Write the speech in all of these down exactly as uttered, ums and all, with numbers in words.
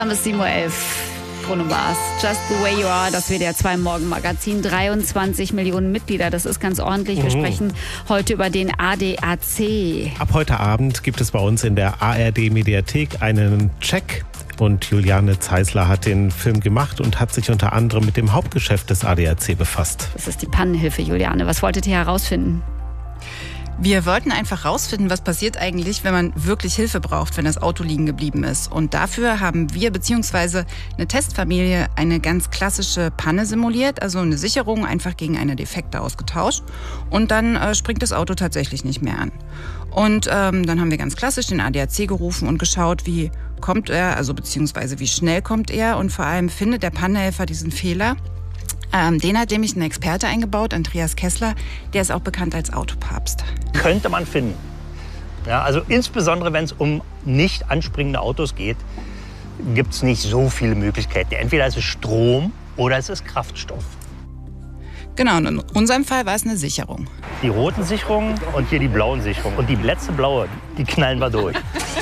Bis sieben Uhr elf. Bruno Mars, Just the Way You Are, das W D R zwei Morgenmagazin. dreiundzwanzig Millionen Mitglieder, das ist ganz ordentlich. Wir Mhm. sprechen heute über den A D A C. Ab heute Abend gibt es bei uns in der A R D-Mediathek einen Check. Und Juliane Zeisler hat den Film gemacht und hat sich unter anderem mit dem Hauptgeschäft des A D A C befasst. Das ist die Pannenhilfe, Juliane. Was wolltet ihr herausfinden? Wir wollten einfach rausfinden, was passiert eigentlich, wenn man wirklich Hilfe braucht, wenn das Auto liegen geblieben ist. Und dafür haben wir bzw. eine Testfamilie eine ganz klassische Panne simuliert, also eine Sicherung einfach gegen eine Defekte ausgetauscht. Und dann äh, springt das Auto tatsächlich nicht mehr an. Und ähm, dann haben wir ganz klassisch den A D A C gerufen und geschaut, wie kommt er, also beziehungsweise wie schnell kommt er und vor allem findet der Pannenhelfer diesen Fehler. Ähm, den hat nämlich ein Experte eingebaut, Andreas Kessler, der ist auch bekannt als Autopapst. Könnte man finden. Ja, also insbesondere, wenn es um nicht anspringende Autos geht, gibt es nicht so viele Möglichkeiten. Entweder es ist Strom oder es ist Kraftstoff. Genau, und in unserem Fall war es eine Sicherung. Die roten Sicherungen und hier die blauen Sicherungen. Und die letzte blaue, die knallen wir durch.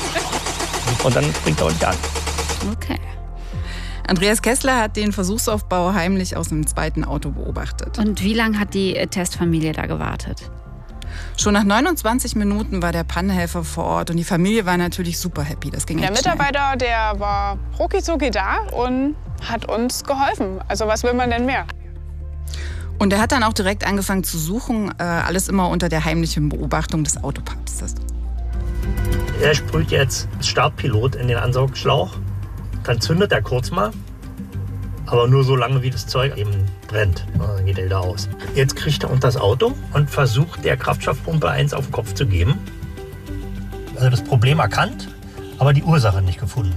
Und dann springt er auch nicht an. Okay. Andreas Kessler hat den Versuchsaufbau heimlich aus einem zweiten Auto beobachtet. Und wie lange hat die Testfamilie da gewartet? Schon nach neunundzwanzig Minuten war der Pannenhelfer vor Ort und die Familie war natürlich super happy. Das ging Der echt schnell. Mitarbeiter, der war rucki-zucki da und hat uns geholfen. Also was will man denn mehr? Und er hat dann auch direkt angefangen zu suchen, äh, alles immer unter der heimlichen Beobachtung des Autopapstes. Er sprüht jetzt als Startpilot in den Ansaugschlauch. Dann zündet er kurz mal, aber nur so lange, wie das Zeug eben brennt. Dann geht er wieder aus. Jetzt kriegt er unter das Auto und versucht, der Kraftstoffpumpe eins auf den Kopf zu geben. Also das Problem erkannt, aber die Ursache nicht gefunden.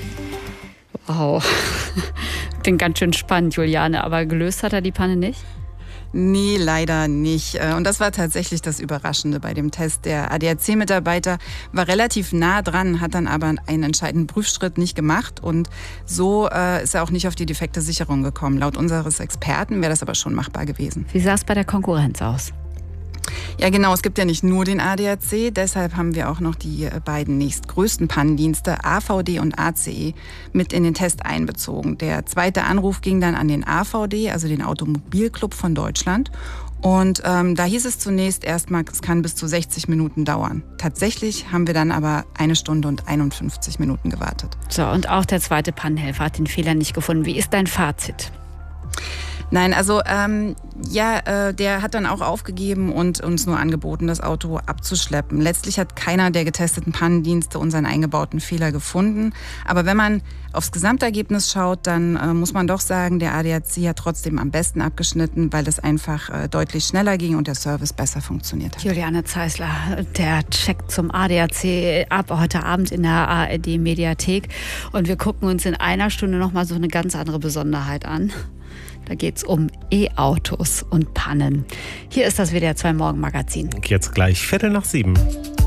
Wow. Klingt ganz schön spannend, Juliane. Aber gelöst hat er die Panne nicht? Nee, leider nicht. Und das war tatsächlich das Überraschende bei dem Test. Der A D A C-Mitarbeiter war relativ nah dran, hat dann aber einen entscheidenden Prüfschritt nicht gemacht. Und so äh, ist er auch nicht auf die defekte Sicherung gekommen. Laut unseres Experten wäre das aber schon machbar gewesen. Wie sah es bei der Konkurrenz aus? Ja genau, es gibt ja nicht nur den A D A C, deshalb haben wir auch noch die beiden nächstgrößten Pannendienste A V D und A C E mit in den Test einbezogen. Der zweite Anruf ging dann an den A V D, also den Automobilclub von Deutschland. Und ähm, da hieß es zunächst erstmal, es kann bis zu sechzig Minuten dauern. Tatsächlich haben wir dann aber eine Stunde und einundfünfzig Minuten gewartet. So, und auch der zweite Pannenhelfer hat den Fehler nicht gefunden. Wie ist dein Fazit? Nein, also ähm, ja, äh, der hat dann auch aufgegeben und uns nur angeboten, das Auto abzuschleppen. Letztlich hat keiner der getesteten Pannendienste unseren eingebauten Fehler gefunden. Aber wenn man aufs Gesamtergebnis schaut, dann äh, muss man doch sagen, der A D A C hat trotzdem am besten abgeschnitten, weil es einfach äh, deutlich schneller ging und der Service besser funktioniert hat. Juliane Zeisler, der Check zum A D A C ab heute Abend in der A R D-Mediathek. Und wir gucken uns in einer Stunde nochmal so eine ganz andere Besonderheit an. Da geht es um E-Autos und Pannen. Hier ist das W D R zwei Morgenmagazin. Jetzt gleich Viertel nach sieben.